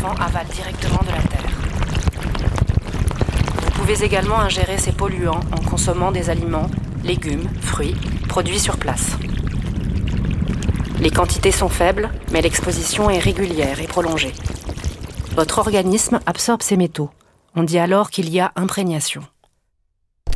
enfants avalent directement de la terre. Vous pouvez également ingérer ces polluants en consommant des aliments, légumes, fruits, produits sur place. Les quantités sont faibles, mais l'exposition est régulière et prolongée. Votre organisme absorbe ces métaux. On dit alors qu'il y a imprégnation.